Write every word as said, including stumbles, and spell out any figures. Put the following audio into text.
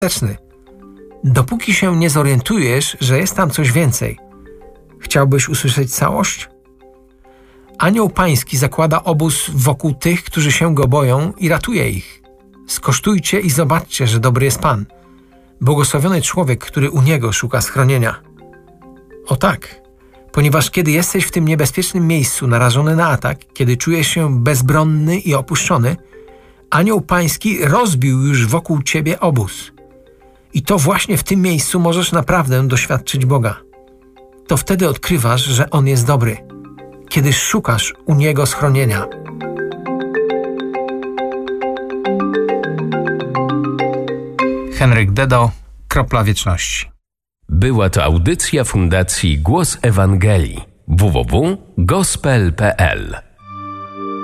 bezużyteczny. Dopóki się nie zorientujesz, że jest tam coś więcej. Chciałbyś usłyszeć całość? Anioł Pański zakłada obóz wokół tych, którzy się Go boją i ratuje ich. Skosztujcie i zobaczcie, że dobry jest Pan. Błogosławiony człowiek, który u Niego szuka schronienia. O tak, ponieważ kiedy jesteś w tym niebezpiecznym miejscu narażony na atak, kiedy czujesz się bezbronny i opuszczony, Anioł Pański rozbił już wokół ciebie obóz. I to właśnie w tym miejscu możesz naprawdę doświadczyć Boga. To wtedy odkrywasz, że On jest dobry, kiedy szukasz u Niego schronienia. Henryk Dedo, Kropla Wieczności. Była to audycja Fundacji Głos Ewangelii. w w w kropka gospel kropka p l